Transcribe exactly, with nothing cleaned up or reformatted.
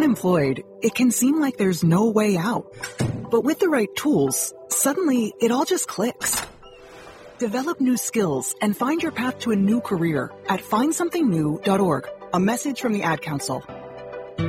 unemployed, it can seem like there's no way out. But with the right tools, suddenly it all just clicks. Develop new skills and find your path to a new career at find something new dot org. A message from the Ad Council.